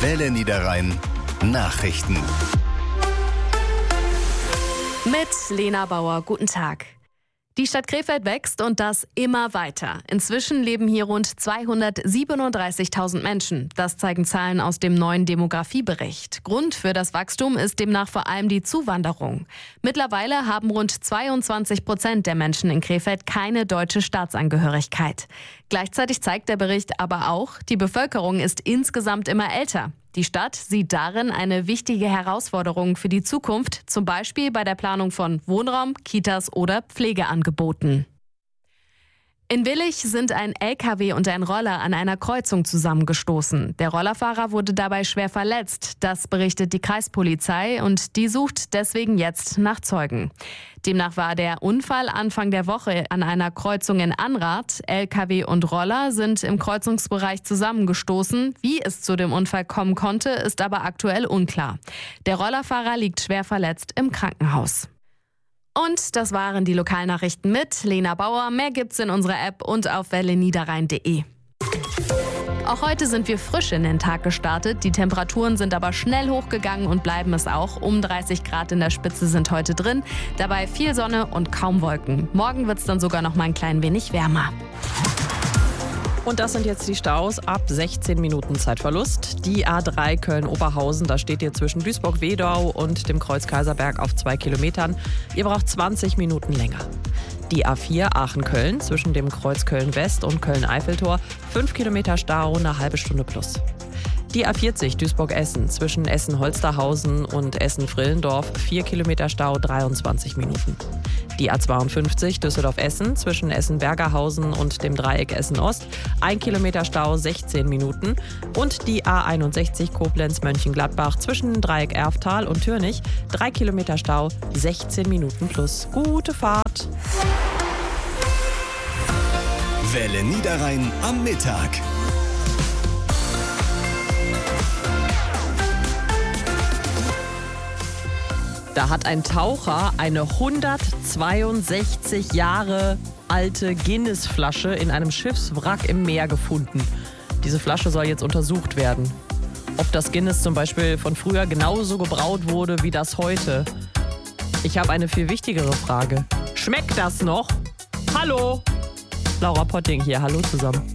Welle Niederrhein Nachrichten. Mit Lena Bauer, guten Tag. Die Stadt Krefeld wächst und das immer weiter. Inzwischen leben hier rund 237.000 Menschen. Das zeigen Zahlen aus dem neuen Demografiebericht. Grund für das Wachstum ist demnach vor allem die Zuwanderung. Mittlerweile haben rund 22% der Menschen in Krefeld keine deutsche Staatsangehörigkeit. Gleichzeitig zeigt der Bericht aber auch, die Bevölkerung ist insgesamt immer älter. Die Stadt sieht darin eine wichtige Herausforderung für die Zukunft, zum Beispiel bei der Planung von Wohnraum, Kitas oder Pflegeangeboten. In Willich sind ein LKW und ein Roller an einer Kreuzung zusammengestoßen. Der Rollerfahrer wurde dabei schwer verletzt. Das berichtet die Kreispolizei und die sucht deswegen jetzt nach Zeugen. Demnach war der Unfall Anfang der Woche an einer Kreuzung in Anrath. LKW und Roller sind im Kreuzungsbereich zusammengestoßen. Wie es zu dem Unfall kommen konnte, ist aber aktuell unklar. Der Rollerfahrer liegt schwer verletzt im Krankenhaus. Und das waren die Lokalnachrichten mit Lena Bauer. Mehr gibt's in unserer App und auf welleniederrhein.de. Auch heute sind wir frisch in den Tag gestartet. Die Temperaturen sind aber schnell hochgegangen und bleiben es auch. Um 30 Grad in der Spitze sind heute drin. Dabei viel Sonne und kaum Wolken. Morgen wird's dann sogar noch mal ein klein wenig wärmer. Und das sind jetzt die Staus ab 16 Minuten Zeitverlust. Die A3 Köln-Oberhausen, da steht ihr zwischen Duisburg-Wedau und dem Kreuz Kaiserberg auf 2 Kilometern. Ihr braucht 20 Minuten länger. Die A4 Aachen-Köln zwischen dem Kreuz Köln-West und Köln-Eiffeltor, 5 Kilometer Stau, eine halbe Stunde plus. Die A40 Duisburg-Essen zwischen Essen-Holsterhausen und Essen-Frillendorf, 4 Kilometer Stau, 23 Minuten. Die A52 Düsseldorf-Essen zwischen Essen-Bergerhausen und dem Dreieck Essen-Ost, 1 Kilometer Stau, 16 Minuten. Und die A61 Koblenz-Mönchengladbach zwischen Dreieck Erftal und Türnich, 3 Kilometer Stau, 16 Minuten plus. Gute Fahrt! Welle Niederrhein am Mittag. Da hat ein Taucher eine 162 Jahre alte Guinness-Flasche in einem Schiffswrack im Meer gefunden. Diese Flasche soll jetzt untersucht werden. Ob das Guinness zum Beispiel von früher genauso gebraut wurde wie das heute. Ich habe eine viel wichtigere Frage. Schmeckt das noch? Hallo? Laura Potting hier, hallo zusammen.